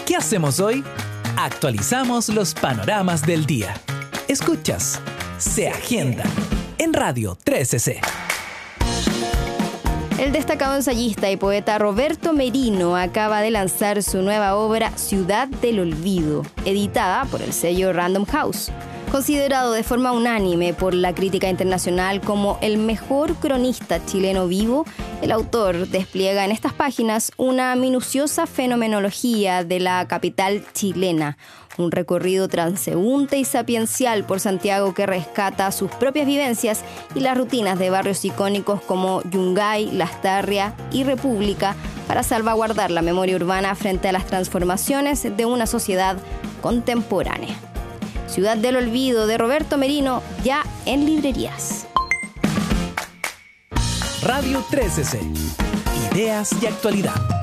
¿Qué hacemos hoy? Actualizamos los panoramas del día. Escuchas Se Agenda en Radio 13C. El destacado ensayista y poeta Roberto Merino acaba de lanzar su nueva obra Ciudad del Olvido, editada por el sello Random House. Considerado de forma unánime por la crítica internacional como el mejor cronista chileno vivo, el autor despliega en estas páginas una minuciosa fenomenología de la capital chilena, un recorrido transeúnte y sapiencial por Santiago que rescata sus propias vivencias y las rutinas de barrios icónicos como Yungay, Lastarria y República para salvaguardar la memoria urbana frente a las transformaciones de una sociedad contemporánea. Ciudad del Olvido de Roberto Merino, ya en librerías. Radio 13C. Ideas y actualidad.